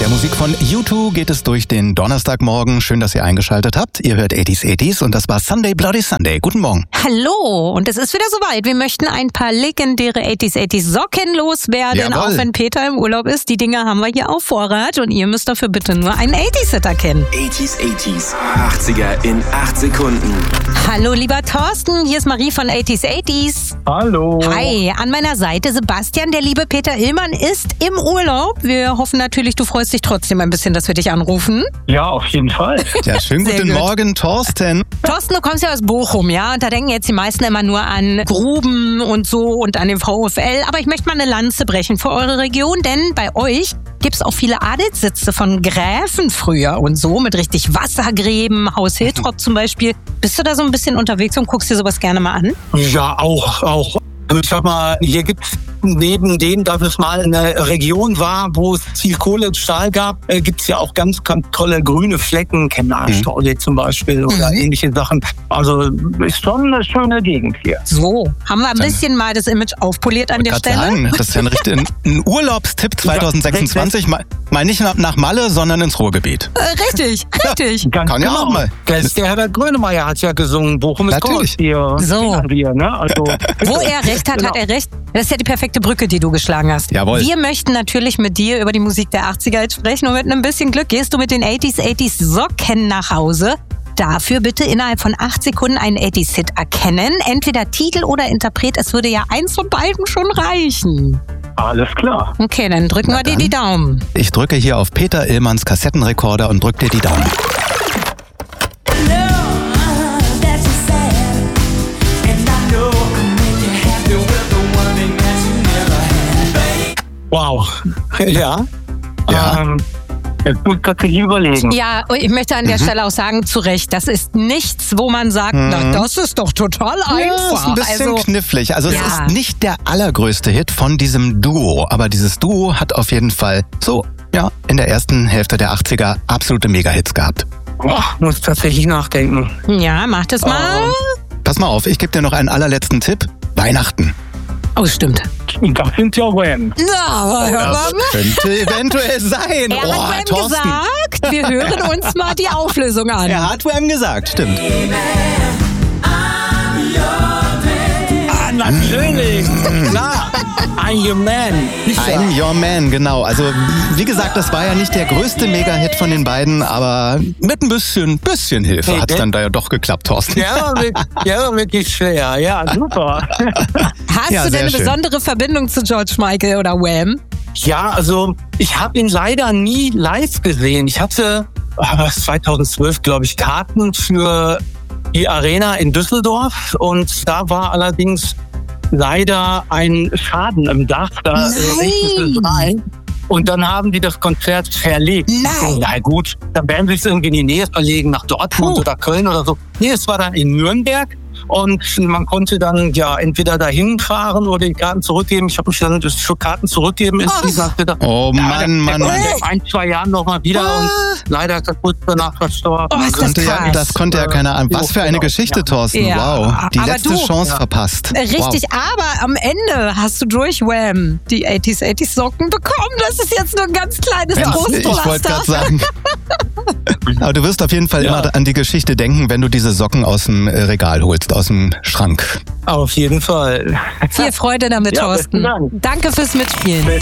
der Musik von U2 geht es durch den Donnerstagmorgen. Schön, dass ihr eingeschaltet habt. Ihr hört 80s und das war Sunday Bloody Sunday. Guten Morgen. Hallo, und es ist wieder soweit. Wir möchten ein paar legendäre 80s Socken loswerden, Jawohl. auch wenn Peter im Urlaub ist. Die Dinger haben wir hier auf Vorrat und ihr müsst dafür bitte nur einen 80s-Hitter kennen. 80s, 80er in 8 Sekunden. Hallo, lieber Thorsten, hier ist Marie von 80s. Hallo. Hi, an meiner Seite Sebastian, der liebe Peter Illmann ist im Urlaub. Wir hoffen natürlich, du freust dich trotzdem ein bisschen, dass wir dich anrufen. Ja, auf jeden Fall. Ja, schönen Sehr guten gut. Morgen, Thorsten. Thorsten, du kommst ja aus Bochum, ja? Und da denken jetzt die meisten immer nur an Gruben und so und an den VfL. Aber ich möchte mal eine Lanze brechen für eure Region, denn bei euch gibt's auch viele Adelssitze von Gräfen früher und so mit richtig Wassergräben, Haus Hiltrop zum Beispiel. Bist du da so ein bisschen unterwegs und guckst dir sowas gerne mal an? Ja, auch. Also ich sag mal, hier gibt's neben dem, dass es mal eine Region war, wo es viel Kohle und Stahl gab, gibt's ja auch ganz tolle grüne Flecken, Chemnat-Staude zum Beispiel oder ähnliche Sachen. Also ist schon eine schöne Gegend hier. So, haben wir ein bisschen mal das Image aufpoliert an der Grad Stelle. sagen, das ist ja ein Urlaubstipp 2026. Mal nicht nach Malle, sondern ins Ruhrgebiet. Richtig. Ganz Kann ja genau. auch mal. Der Herbert Grönemeyer hat ja gesungen, Bochum ist Natürlich. groß. Hier So. kennen wir, ne? Also, Wo er recht hat, hat er recht. Das ist ja die perfekte Brücke, die du geschlagen hast. Jawohl. Wir möchten natürlich mit dir über die Musik der 80er jetzt sprechen und mit ein bisschen Glück gehst du mit den 80s Socken nach Hause. Dafür bitte innerhalb von 8 Sekunden einen 80s-Hit erkennen. Entweder Titel oder Interpret. Es würde ja eins von beiden schon reichen. alles klar. Okay, dann drücken wir dir die Daumen. Ich drücke hier auf Peter Illmanns Kassettenrekorder und drück dir die Daumen. Wow. Ja. Ja. Jetzt muss ich tatsächlich überlegen. Ja, und ich möchte an der Stelle auch sagen, zu Recht, das ist nichts, wo man sagt, na, das ist doch total Ja, einfach. ist ein bisschen knifflig. Also Ja. es ist nicht der allergrößte Hit von diesem Duo, aber dieses Duo hat auf jeden Fall in der ersten Hälfte der 80er absolute Mega-Hits gehabt. Muss tatsächlich nachdenken. Ja, mach das mal. Pass mal auf, ich gebe dir noch einen allerletzten Tipp. Weihnachten. Oh, stimmt. Das sind ja Wham. Na, aber hör mal. Könnte eventuell sein. Er hat Wham Thorsten. gesagt. Wir hören uns mal die Auflösung an. Er hat Wham gesagt, stimmt. Natürlich. Klar. I'm your man. I'm Your Man, genau. Also, wie gesagt, das war ja nicht der größte Mega-Hit von den beiden, aber mit ein bisschen Hilfe hat es dann da ja doch geklappt, Thorsten. Ja, wirklich schwer. Ja, Super. Hast Ja, du denn sehr eine schön. besondere Verbindung zu George Michael oder Wham? Ja, also ich habe ihn leider nie live gesehen. Ich hatte 2012, glaube ich, Karten für die Arena in Düsseldorf und da war allerdings leider ein Schaden im Dach. Da regnete es rein. Und dann haben die das Konzert verlegt. Nein. Na gut, dann werden sie es irgendwie in die Nähe verlegen, nach Dortmund oder Köln oder so. Nee, es war dann in Nürnberg. Und man konnte dann ja entweder dahin fahren oder die Karten zurückgeben. Ich habe mich dann für Karten zurückgeben entschieden. Oh Mann. In 1-2 Jahren nochmal wieder und leider ist er kurz danach verstorben. Oh, ist das krass. Das konnte ja keiner an. Was für eine Geschichte, Thorsten. Ja, Wow. Die aber letzte du- Chance verpasst. Richtig, aber am Ende hast du durch Wham die 80s Socken bekommen. Das ist jetzt nur ein ganz kleines Wow. Ich wollte gerade sagen. Aber du wirst auf jeden Fall immer an die Geschichte denken, wenn du diese Socken aus dem Regal holst, aus dem Schrank. Auf jeden Fall. Viel Freude damit, Ja, Thorsten. besten Dank. Danke fürs Mitspielen.